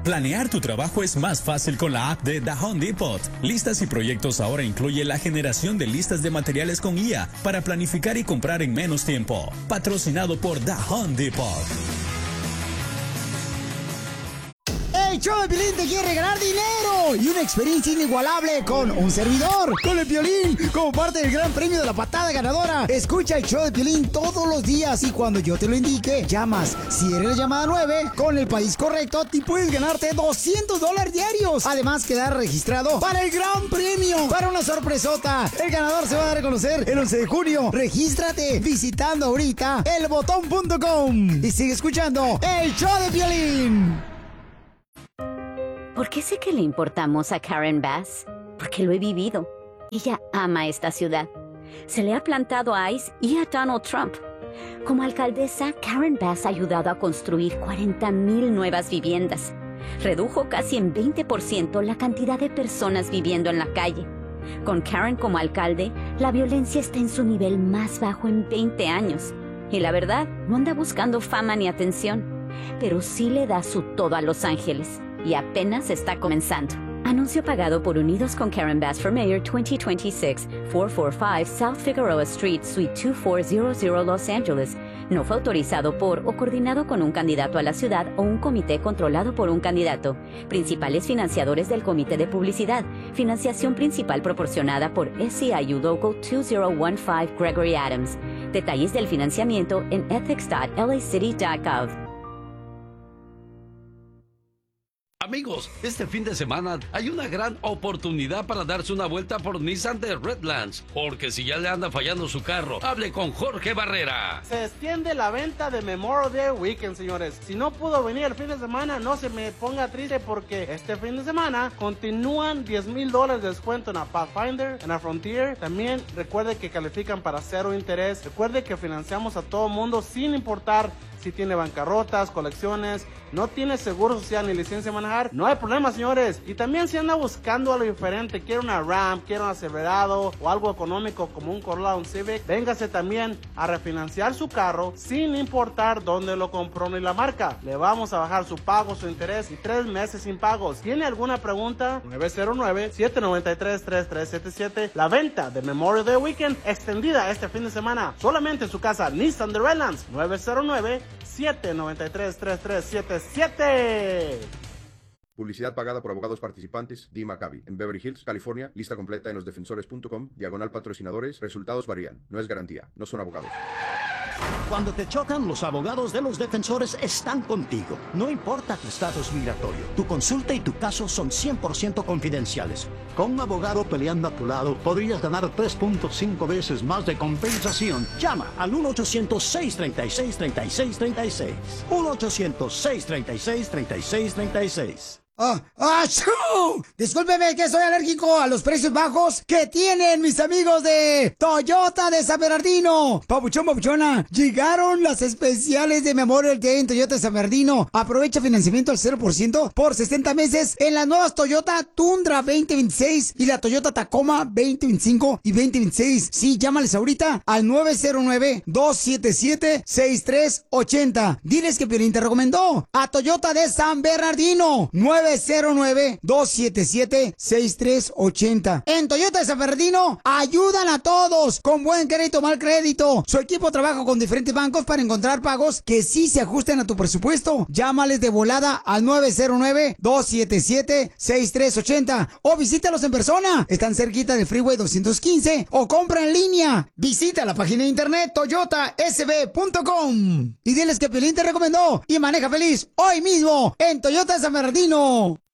Planear tu trabajo es más fácil con la app de The Home Depot. Listas y proyectos ahora incluye la generación de listas de materiales con IA para planificar y comprar en menos tiempo. Patrocinado por The Home Depot. El show de Piolín te quiere regalar dinero y una experiencia inigualable con un servidor, con el Piolín, como parte del gran premio de la patada ganadora. Escucha el show de Piolín todos los días y cuando yo te lo indique, llamas. Si eres la llamada 9, con el país correcto, te puedes ganarte $200 diarios. Además, quedar registrado para el gran premio, para una sorpresota. El ganador se va a dar a conocer el 11 de junio. Regístrate visitando ahorita elbotón.com y sigue escuchando el show de Piolín. ¿Por qué sé que le importamos a Karen Bass? Porque lo he vivido. Ella ama esta ciudad. Se le ha plantado a ICE y a Donald Trump. Como alcaldesa, Karen Bass ha ayudado a construir 40,000 nuevas viviendas. Redujo casi en 20% la cantidad de personas viviendo en la calle. Con Karen como alcalde, la violencia está en su nivel más bajo en 20 años. Y la verdad, no anda buscando fama ni atención, pero sí le da su todo a Los Ángeles. Y apenas está comenzando. Anuncio pagado por Unidos con Karen Bass for Mayor 2026, 445 South Figueroa Street, Suite 2400, Los Ángeles. No fue autorizado por o coordinado con un candidato a la ciudad o un comité controlado por un candidato. Principales financiadores del comité de publicidad. Financiación principal proporcionada por SEIU Local 2015 Gregory Adams. Detalles del financiamiento en ethics.lacity.gov. Amigos, este fin de semana hay una gran oportunidad para darse una vuelta por Nissan de Redlands, porque si ya le anda fallando su carro, hable con Jorge Barrera. Se extiende la venta de Memorial Day Weekend, señores. Si no pudo venir el fin de semana, no se me ponga triste, porque este fin de semana continúan $10,000 de descuento en la Pathfinder, en la Frontier. También recuerde que califican para 0 interés. Recuerde que financiamos a todo mundo sin importar si tiene bancarrotas, colecciones, no tiene seguro social ni licencia de manejar, no hay problema, señores. Y también si anda buscando algo diferente, quiere una Ram, quiere un Silverado o algo económico como un Corolla o un Civic, véngase también a refinanciar su carro sin importar dónde lo compró ni la marca. Le vamos a bajar su pago, su interés y 3 meses sin pagos. ¿Tiene alguna pregunta? 909-793-3377. La venta de Memorial Day Weekend extendida este fin de semana, solamente en su casa Nissan de Redlands. 909-793-3377. Publicidad pagada por abogados participantes. Dee Maccabi, en Beverly Hills, California. Lista completa en losdefensores.com. /patrocinadores. Resultados varían. No es garantía. No son abogados. Cuando te chocan, los abogados de Los Defensores están contigo. No importa tu estatus migratorio. Tu consulta y tu caso son 100% confidenciales. Con un abogado peleando a tu lado, podrías ganar 3.5 veces más de compensación. Llama al 1-800-636-3636. 1-800-636-3636. ¡Achú! Discúlpeme que soy alérgico a los precios bajos que tienen mis amigos de Toyota de San Bernardino. Papuchón, papuchona, llegaron las especiales de Memorial Day en Toyota de San Bernardino. Aprovecha financiamiento al 0% por 60 meses en las nuevas Toyota Tundra 2026 y la Toyota Tacoma 2025 y 2026. Sí, llámales ahorita al 909-277-6380. Diles que Piolín te recomendó a Toyota de San Bernardino. 909-277-6380. En Toyota de San Bernardino ayudan a todos con buen crédito, mal crédito. Su equipo trabaja con diferentes bancos para encontrar pagos que sí se ajusten a tu presupuesto. Llámales de volada al 909-277-6380 o visítalos en persona. Están cerquita del Freeway 215 o compra en línea. Visita la página de internet toyotasb.com y diles que Piolín te recomendó y maneja feliz hoy mismo en Toyota de San Bernardino.